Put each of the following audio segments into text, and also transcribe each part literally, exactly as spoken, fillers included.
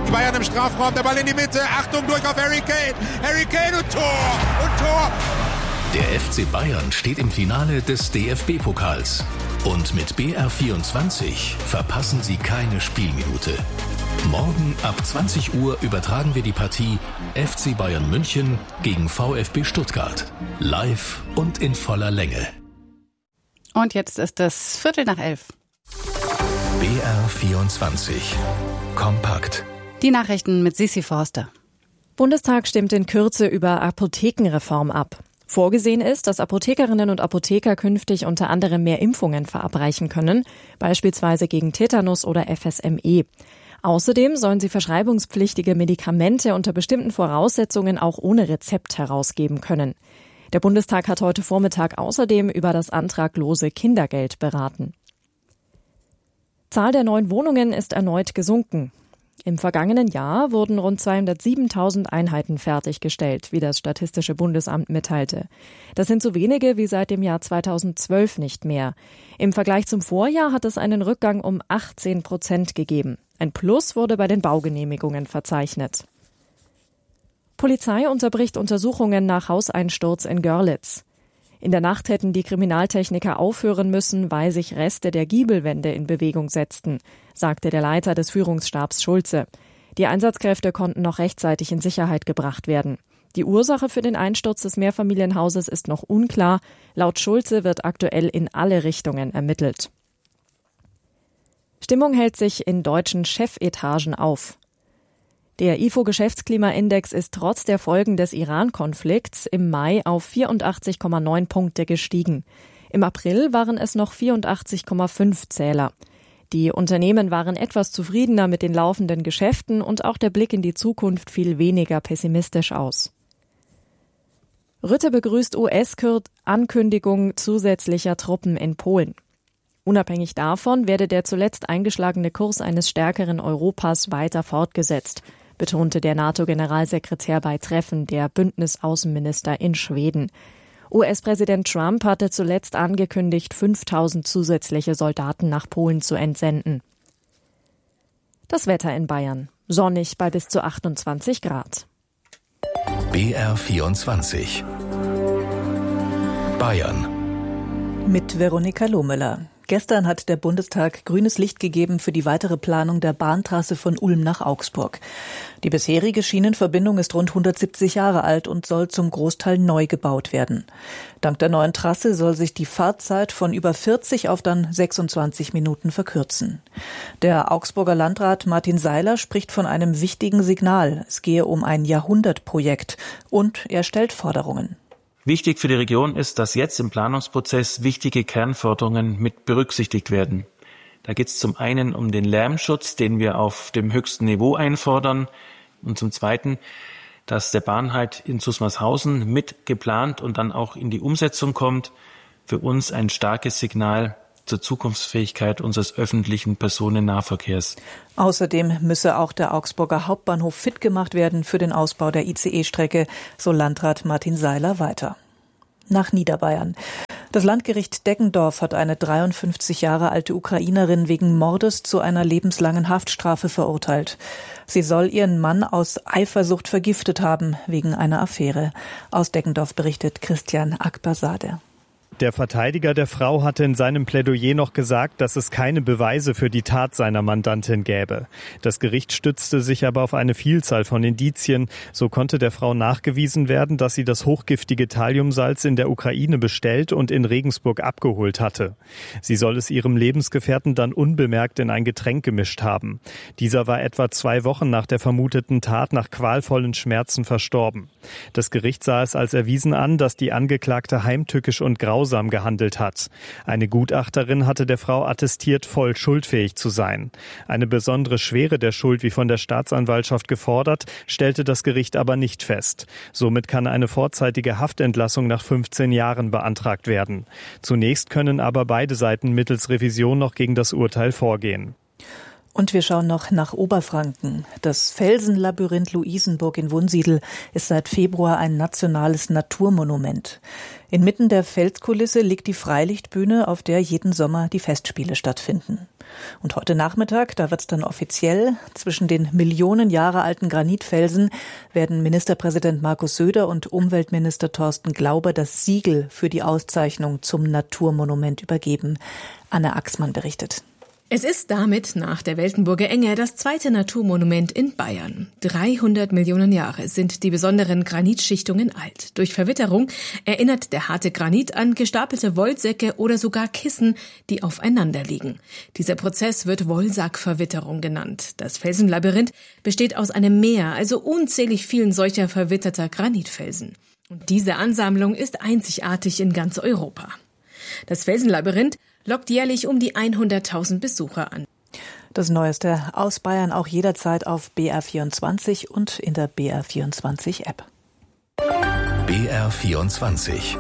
Die Bayern im Strafraum, der Ball in die Mitte. Achtung, durch auf Harry Kane. Harry Kane und Tor. Und Tor. Der F C Bayern steht im Finale des D F B-Pokals. Und mit B R vierundzwanzig verpassen Sie keine Spielminute. Morgen ab zwanzig Uhr übertragen wir die Partie F C Bayern München gegen VfB Stuttgart. Live und in voller Länge. Und jetzt ist es Viertel nach elf. B R vierundzwanzig. Kompakt. Die Nachrichten mit Sissi Forster. Bundestag stimmt in Kürze über Apothekenreform ab. Vorgesehen ist, dass Apothekerinnen und Apotheker künftig unter anderem mehr Impfungen verabreichen können, beispielsweise gegen Tetanus oder F S M E. Außerdem sollen sie verschreibungspflichtige Medikamente unter bestimmten Voraussetzungen auch ohne Rezept herausgeben können. Der Bundestag hat heute Vormittag außerdem über das antraglose Kindergeld beraten. Zahl der neuen Wohnungen ist erneut gesunken. Im vergangenen Jahr wurden rund zweihundertsiebentausend Einheiten fertiggestellt, wie das Statistische Bundesamt mitteilte. Das sind so wenige wie seit dem Jahr zweitausendzwölf nicht mehr. Im Vergleich zum Vorjahr hat es einen Rückgang um achtzehn Prozent gegeben. Ein Plus wurde bei den Baugenehmigungen verzeichnet. Polizei unterbricht Untersuchungen nach Hauseinsturz in Görlitz. In der Nacht hätten die Kriminaltechniker aufhören müssen, weil sich Reste der Giebelwände in Bewegung setzten, sagte der Leiter des Führungsstabs Schulze. Die Einsatzkräfte konnten noch rechtzeitig in Sicherheit gebracht werden. Die Ursache für den Einsturz des Mehrfamilienhauses ist noch unklar. Laut Schulze wird aktuell in alle Richtungen ermittelt. Stimmung hält sich in deutschen Chefetagen auf. Der I F O-Geschäftsklimaindex ist trotz der Folgen des Iran-Konflikts im Mai auf vierundachtzig Komma neun Punkte gestiegen. Im April waren es noch vierundachtzig Komma fünf Zähler. Die Unternehmen waren etwas zufriedener mit den laufenden Geschäften und auch der Blick in die Zukunft fiel weniger pessimistisch aus. Rutte begrüßt U S-Ankündigung zusätzlicher Truppen in Polen. Unabhängig davon werde der zuletzt eingeschlagene Kurs eines stärkeren Europas weiter fortgesetzt, betonte der NATO-Generalsekretär bei Treffen der Bündnisaußenminister in Schweden. U S-Präsident Trump hatte zuletzt angekündigt, fünftausend zusätzliche Soldaten nach Polen zu entsenden. Das Wetter in Bayern. Sonnig bei bis zu achtundzwanzig Grad. B R vierundzwanzig. Bayern. Mit Veronika Lohmüller. Gestern hat der Bundestag grünes Licht gegeben für die weitere Planung der Bahntrasse von Ulm nach Augsburg. Die bisherige Schienenverbindung ist rund hundertsiebzig Jahre alt und soll zum Großteil neu gebaut werden. Dank der neuen Trasse soll sich die Fahrzeit von über vierzig auf dann sechsundzwanzig Minuten verkürzen. Der Augsburger Landrat Martin Seiler spricht von einem wichtigen Signal. Es gehe um ein Jahrhundertprojekt und er stellt Forderungen. Wichtig für die Region ist, dass jetzt im Planungsprozess wichtige Kernforderungen mit berücksichtigt werden. Da geht es zum einen um den Lärmschutz, den wir auf dem höchsten Niveau einfordern, und zum zweiten, dass der Bahnhalt in Susmarshausen mit geplant und dann auch in die Umsetzung kommt. Für uns ein starkes Signal zur Zukunftsfähigkeit unseres öffentlichen Personennahverkehrs. Außerdem müsse auch der Augsburger Hauptbahnhof fit gemacht werden für den Ausbau der I C E-Strecke, so Landrat Martin Seiler weiter. Nach Niederbayern. Das Landgericht Deggendorf hat eine dreiundfünfzig Jahre alte Ukrainerin wegen Mordes zu einer lebenslangen Haftstrafe verurteilt. Sie soll ihren Mann aus Eifersucht vergiftet haben, wegen einer Affäre. Aus Deggendorf berichtet Christian Akbarzadeh. Der Verteidiger der Frau hatte in seinem Plädoyer noch gesagt, dass es keine Beweise für die Tat seiner Mandantin gäbe. Das Gericht stützte sich aber auf eine Vielzahl von Indizien. So konnte der Frau nachgewiesen werden, dass sie das hochgiftige Thalliumsalz in der Ukraine bestellt und in Regensburg abgeholt hatte. Sie soll es ihrem Lebensgefährten dann unbemerkt in ein Getränk gemischt haben. Dieser war etwa zwei Wochen nach der vermuteten Tat nach qualvollen Schmerzen verstorben. Das Gericht sah es als erwiesen an, dass die Angeklagte heimtückisch und grausam gehandelt hat. Eine Gutachterin hatte der Frau attestiert, voll schuldfähig zu sein. Eine besondere Schwere der Schuld, wie von der Staatsanwaltschaft gefordert, stellte das Gericht aber nicht fest. Somit kann eine vorzeitige Haftentlassung nach fünfzehn Jahren beantragt werden. Zunächst können aber beide Seiten mittels Revision noch gegen das Urteil vorgehen. Und wir schauen noch nach Oberfranken. Das Felsenlabyrinth Luisenburg in Wunsiedel ist seit Februar ein nationales Naturmonument. Inmitten der Felskulisse liegt die Freilichtbühne, auf der jeden Sommer die Festspiele stattfinden. Und heute Nachmittag, da wird's dann offiziell, zwischen den Millionen Jahre alten Granitfelsen werden Ministerpräsident Markus Söder und Umweltminister Thorsten Glauber das Siegel für die Auszeichnung zum Naturmonument übergeben. Anne Axmann berichtet. Es ist damit nach der Weltenburger Enge das zweite Naturmonument in Bayern. dreihundert Millionen Jahre sind die besonderen Granitschichtungen alt. Durch Verwitterung erinnert der harte Granit an gestapelte Wollsäcke oder sogar Kissen, die aufeinander liegen. Dieser Prozess wird Wollsackverwitterung genannt. Das Felsenlabyrinth besteht aus einem Meer, also unzählig vielen solcher verwitterter Granitfelsen. Und diese Ansammlung ist einzigartig in ganz Europa. Das Felsenlabyrinth lockt jährlich um die hunderttausend Besucher an. Das Neueste aus Bayern auch jederzeit auf B R vierundzwanzig und in der B R vierundzwanzig App. B R vierundzwanzig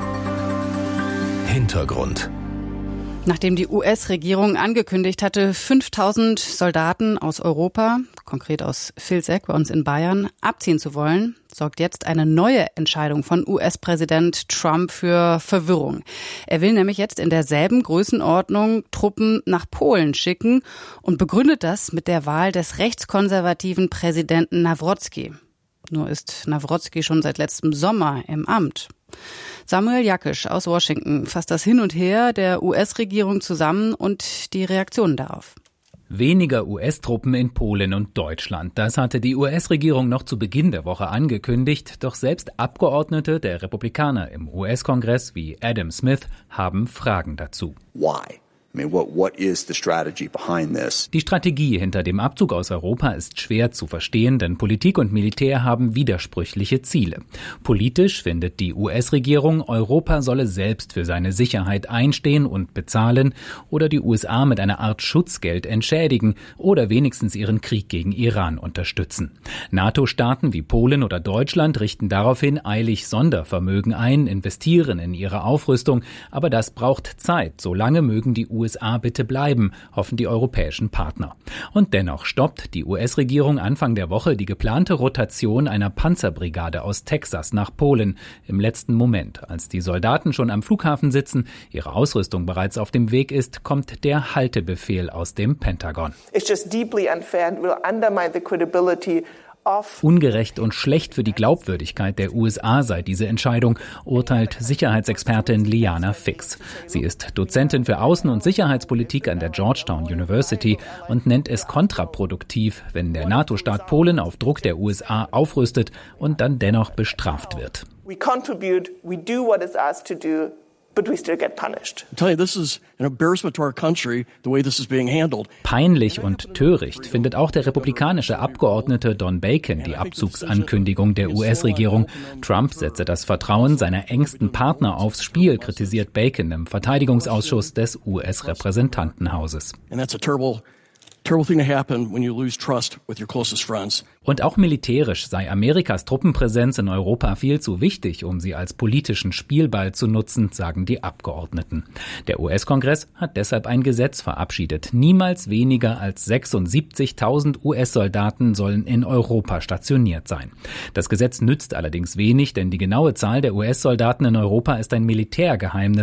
Hintergrund. Nachdem die U S-Regierung angekündigt hatte, fünftausend Soldaten aus Europa, konkret aus Vilseck bei uns in Bayern, abziehen zu wollen, sorgt jetzt eine neue Entscheidung von U S-Präsident Trump für Verwirrung. Er will nämlich jetzt in derselben Größenordnung Truppen nach Polen schicken und begründet das mit der Wahl des rechtskonservativen Präsidenten Nawrocki. Nur ist Nawrocki schon seit letztem Sommer im Amt. Samuel Jakisch aus Washington fasst das Hin und Her der U S-Regierung zusammen und die Reaktionen darauf. Weniger U S-Truppen in Polen und Deutschland. Das hatte die U S-Regierung noch zu Beginn der Woche angekündigt. Doch selbst Abgeordnete der Republikaner im U S-Kongress wie Adam Smith haben Fragen dazu. Why? I mean, what, what is the strategy behind this? Die Strategie hinter dem Abzug aus Europa ist schwer zu verstehen, denn Politik und Militär haben widersprüchliche Ziele. Politisch findet die U S-Regierung, Europa solle selbst für seine Sicherheit einstehen und bezahlen oder die U S A mit einer Art Schutzgeld entschädigen oder wenigstens ihren Krieg gegen Iran unterstützen. NATO-Staaten wie Polen oder Deutschland richten daraufhin eilig Sondervermögen ein, investieren in ihre Aufrüstung, aber das braucht Zeit. Solange mögen die U S A bitte bleiben, hoffen die europäischen Partner. Und dennoch stoppt die U S-Regierung Anfang der Woche die geplante Rotation einer Panzerbrigade aus Texas nach Polen im letzten Moment. Als die Soldaten schon am Flughafen sitzen, ihre Ausrüstung bereits auf dem Weg ist, kommt der Haltebefehl aus dem Pentagon. It's just deeply unfair and will undermine the credibility. Ungerecht und schlecht für die Glaubwürdigkeit der U S A sei diese Entscheidung, urteilt Sicherheitsexpertin Liana Fix. Sie ist Dozentin für Außen- und Sicherheitspolitik an der Georgetown University und nennt es kontraproduktiv, wenn der NATO-Staat Polen auf Druck der U S A aufrüstet und dann dennoch bestraft wird. We contribute, we do what is asked to do. But we still get punished. Peinlich und töricht findet auch der republikanische Abgeordnete Don Bacon die Abzugsankündigung der U S-Regierung. Trump setze das Vertrauen seiner engsten Partner aufs Spiel, kritisiert Bacon im Verteidigungsausschuss des U S-Repräsentantenhauses. Und auch militärisch sei Amerikas Truppenpräsenz in Europa viel zu wichtig, um sie als politischen Spielball zu nutzen, sagen die Abgeordneten. Der U S-Kongress hat deshalb ein Gesetz verabschiedet. Niemals weniger als sechsundsiebzigtausend U S-Soldaten sollen in Europa stationiert sein. Das Gesetz nützt allerdings wenig, denn die genaue Zahl der U S-Soldaten in Europa ist ein Militärgeheimnis.